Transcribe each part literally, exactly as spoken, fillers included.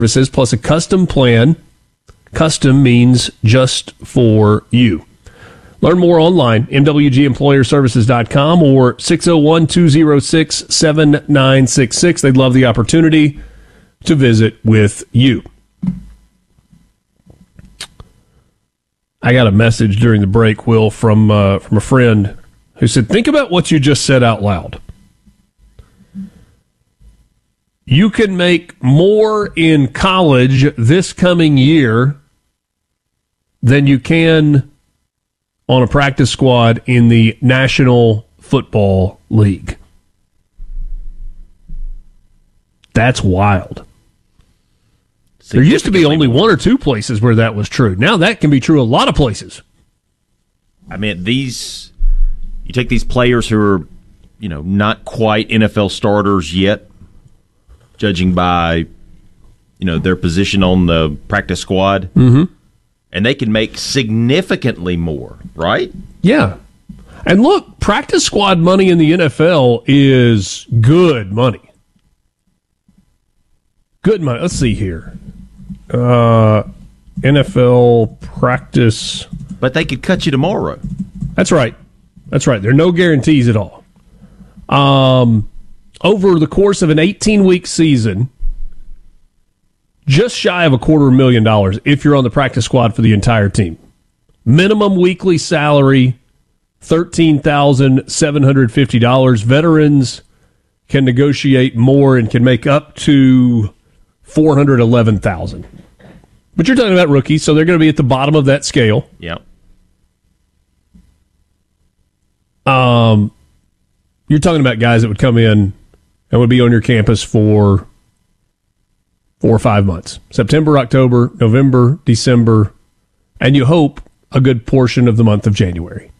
services plus a custom plan. Custom means just for you. Learn more online, m w g employer services dot com or six oh one, two oh six, seven nine six six. They'd love the opportunity to visit with you. I got a message during the break, Will, from uh, from a friend who said, think about what you just said out loud. You can make more in college this coming year than you can on a practice squad in the National Football League. That's wild. There used to be only one or two places where that was true. Now that can be true a lot of places. I mean, these you take these players who are, you know, not quite N F L starters yet, judging by, you know, their position on the practice squad, mm-hmm. and they can make significantly more, right? Yeah. And look, practice squad money in the N F L is good money. Good money. Let's see here. Uh, N F L practice. But they could cut you tomorrow. That's right. That's right. There are no guarantees at all. Um, over the course of an eighteen-week season, just shy of a quarter million dollars if you're on the practice squad for the entire team. Minimum weekly salary, thirteen thousand seven hundred fifty dollars. Veterans can negotiate more and can make up to four hundred eleven thousand dollars. But you're talking about rookies, so they're going to be at the bottom of that scale. Yep. Um, you're talking about guys that would come in and would be on your campus for four or five months. September, October, November, December, and you hope a good portion of the month of January.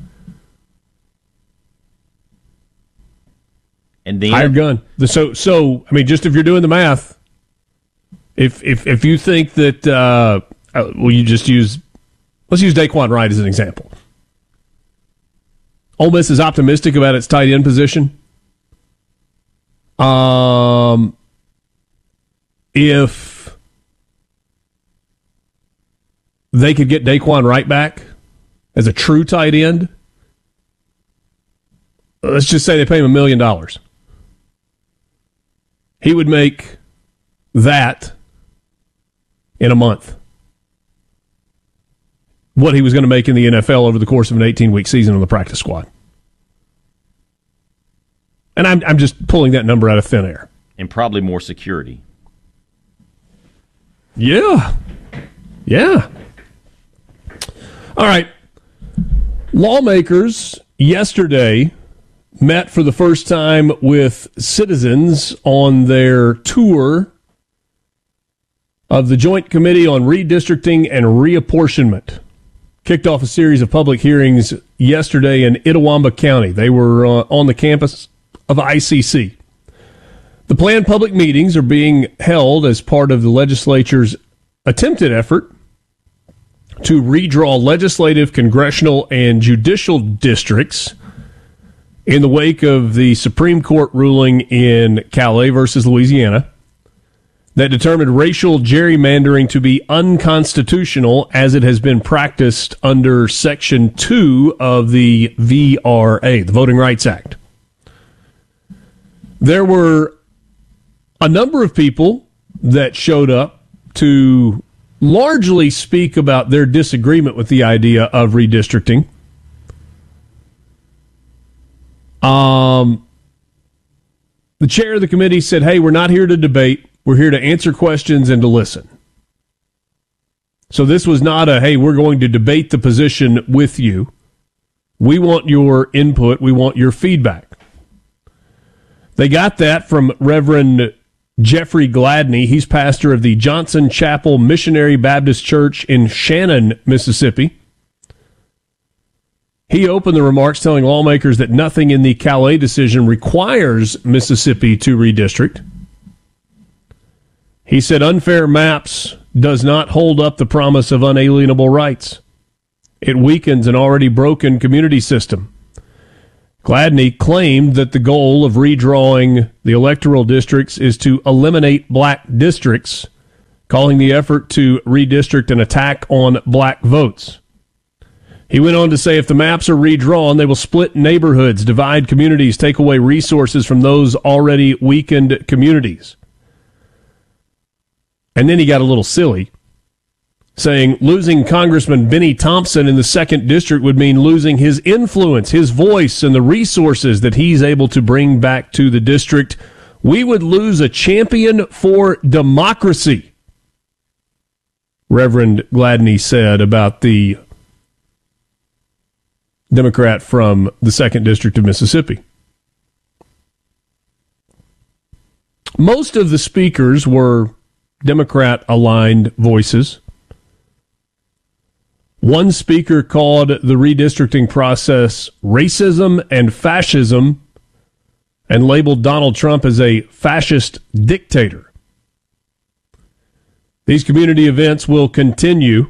And then hired gun. So, so I mean, just if you're doing the math, if if if you think that, uh, uh, well, you just use, let's use Daquan Wright as an example. Ole Miss is optimistic about its tight end position. Um, if they could get Daquan Wright back as a true tight end, let's just say they pay him a million dollars. He would make that in a month. What he was going to make in the N F L over the course of an eighteen-week season on the practice squad. And I'm I'm just pulling that number out of thin air. And probably more security. Yeah. Yeah. All right. Lawmakers yesterday met for the first time with citizens on their tour of the Joint Committee on Redistricting and Reapportionment. Kicked off a series of public hearings yesterday in Itawamba County. They were uh, on the campus of I C C. The planned public meetings are being held as part of the legislature's attempted effort to redraw legislative, congressional, and judicial districts in the wake of the Supreme Court ruling in Calais versus Louisiana that determined racial gerrymandering to be unconstitutional as it has been practiced under Section two of the V R A, the Voting Rights Act. There were a number of people that showed up to largely speak about their disagreement with the idea of redistricting. Um, the chair of the committee said, hey, we're not here to debate. We're here to answer questions and to listen. So this was not a, hey, we're going to debate the position with you. We want your input. We want your feedback. They got that from Reverend Jeffrey Gladney. He's pastor of the Johnson Chapel Missionary Baptist Church in Shannon, Mississippi. He opened the remarks telling lawmakers that nothing in the Calais decision requires Mississippi to redistrict. He said unfair maps does not hold up the promise of unalienable rights. It weakens an already broken community system. Gladney claimed that the goal of redrawing the electoral districts is to eliminate black districts calling the effort to redistrict an attack on black votes. He went on to say if the maps are redrawn, they will split neighborhoods, divide communities, take away resources from those already weakened communities. And then he got a little silly, saying losing Congressman Benny Thompson in the second district would mean losing his influence, his voice, and the resources that he's able to bring back to the district. We would lose a champion for democracy, Reverend Gladney said about the Democrat from the second district of Mississippi. Most of the speakers were Democrat-aligned voices. One speaker called the redistricting process racism and fascism and labeled Donald Trump as a fascist dictator. These community events will continue.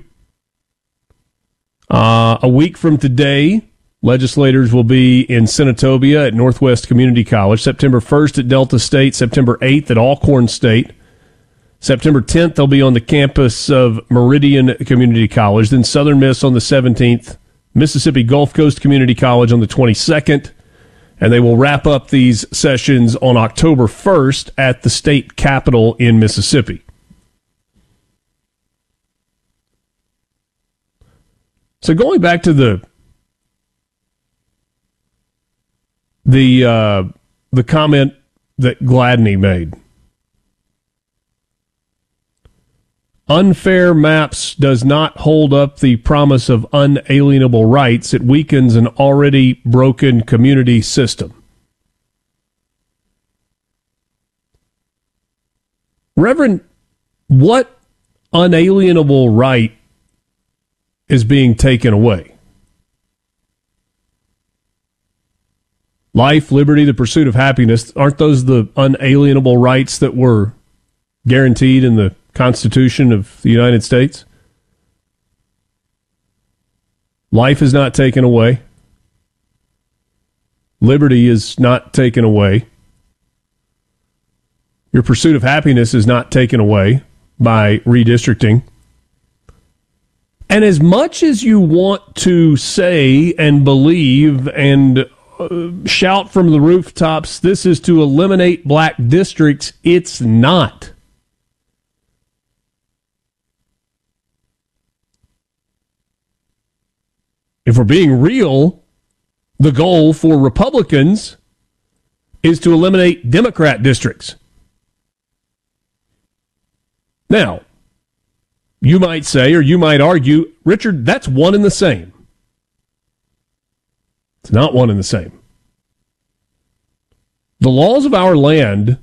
Uh, a week from today, legislators will be in Senatobia at Northwest Community College, September first at Delta State, September eighth at Alcorn State. September tenth, they'll be on the campus of Meridian Community College, then Southern Miss on the seventeenth, Mississippi Gulf Coast Community College on the twenty-second, and they will wrap up these sessions on October first at the state capitol in Mississippi. So going back to the the uh, the comment that Gladney made, unfair maps does not hold up the promise of unalienable rights. It weakens an already broken community system. Reverend, what unalienable right is being taken away? Life, liberty, the pursuit of happiness, aren't those the unalienable rights that were guaranteed in the Constitution of the United States? Life is not taken away. Liberty is not taken away. Your pursuit of happiness is not taken away by redistricting. And as much as you want to say and believe and uh, shout from the rooftops, this is to eliminate black districts, it's not. If we're being real, the goal for Republicans is to eliminate Democrat districts. Now, you might say, or you might argue, Richard, that's one and the same. It's not one and the same. The laws of our land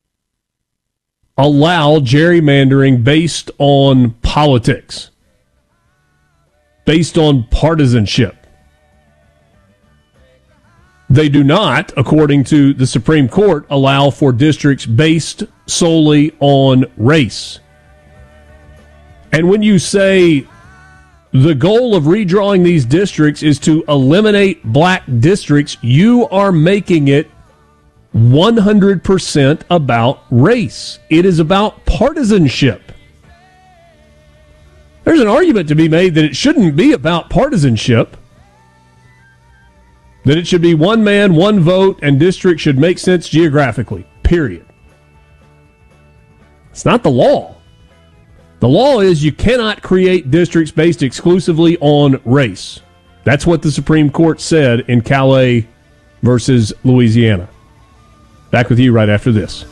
allow gerrymandering based on politics, based on partisanship. They do not, according to the Supreme Court, allow for districts based solely on race. And when you say the goal of redrawing these districts is to eliminate black districts, you are making it one hundred percent about race. It is about partisanship. There's an argument to be made that it shouldn't be about partisanship, that it should be one man, one vote, and districts should make sense geographically, period. It's not the law. The law is you cannot create districts based exclusively on race. That's what the Supreme Court said in Calais versus Louisiana. Back with you right after this.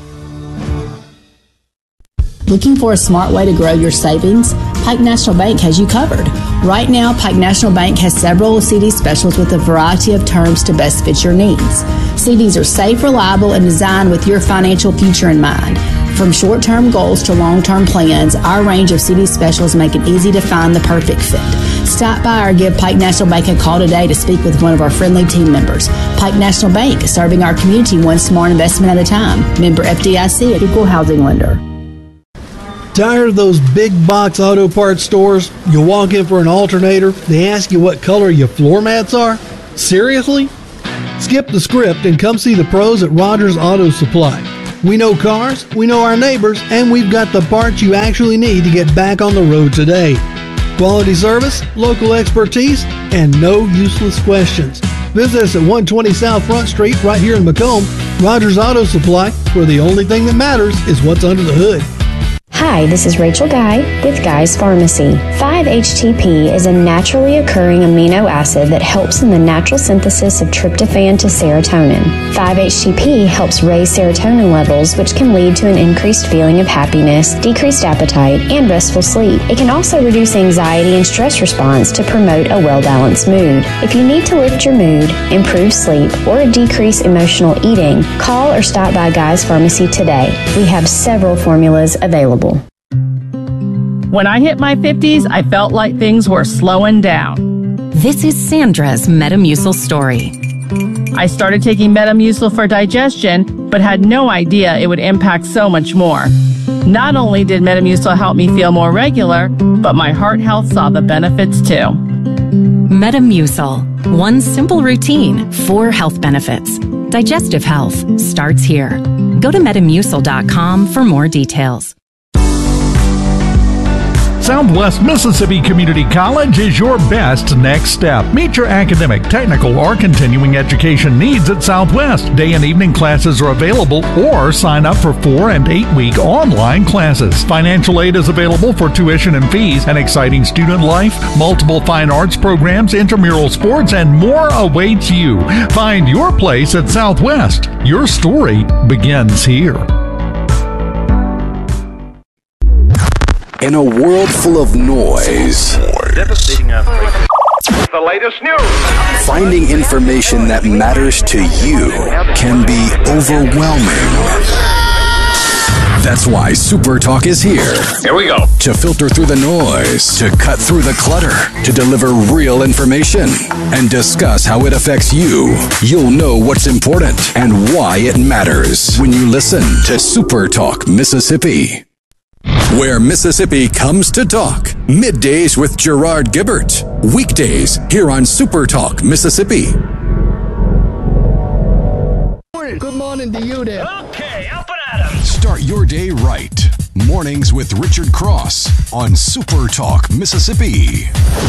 Looking for a smart way to grow your savings? Pike National Bank has you covered. Right now, Pike National Bank has several C D specials with a variety of terms to best fit your needs. C Ds are safe, reliable, and designed with your financial future in mind. From short-term goals to long-term plans, our range of C D specials make it easy to find the perfect fit. Stop by or give Pike National Bank a call today to speak with one of our friendly team members. Pike National Bank, serving our community one smart investment at a time. Member F D I C, an equal housing lender. Tired of those big box auto parts stores? You walk in for an alternator, they ask you what color your floor mats are? Seriously? Skip the script and come see the pros at Rogers Auto Supply. We know cars, we know our neighbors, and we've got the parts you actually need to get back on the road today. Quality service, local expertise, and no useless questions. Visit us at one twenty South Front Street right here in Macomb. Rogers Auto Supply, where the only thing that matters is what's under the hood. Hi, this is Rachel Guy with Guy's Pharmacy. five H T P is a naturally occurring amino acid that helps in the natural synthesis of tryptophan to serotonin. five H T P helps raise serotonin levels, which can lead to an increased feeling of happiness, decreased appetite, and restful sleep. It can also reduce anxiety and stress response to promote a well-balanced mood. If you need to lift your mood, improve sleep, or decrease emotional eating, call or stop by Guy's Pharmacy today. We have several formulas available. When I hit my fifties, I felt like things were slowing down. This is Sandra's Metamucil story. I started taking Metamucil for digestion, but had no idea it would impact so much more. Not only did Metamucil help me feel more regular, but my heart health saw the benefits too. Metamucil. One simple routine, four health benefits. Digestive health starts here. Go to metamucil dot com for more details. Southwest Mississippi Community College is your best next step. Meet your academic, technical, or continuing education needs at Southwest. Day and evening classes are available, or sign up for four and eight week online classes. Financial aid is available for tuition and fees, an exciting student life, multiple fine arts programs, intramural sports, and more awaits you. Find your place at Southwest. Your story begins here. In a world full of noise, devastating earthquake. The latest news. Finding information that matters to you can be overwhelming. That's why Super Talk is here. Here we go. To filter through the noise, to cut through the clutter, to deliver real information, and discuss how it affects you. You'll know what's important and why it matters when you listen to Super Talk Mississippi. Where Mississippi comes to talk. Middays with Gerard Gibbert. Weekdays here on Super Talk Mississippi. Good morning to you there. Okay, up and at 'em. Start your day right. Mornings with Richard Cross on Super Talk Mississippi.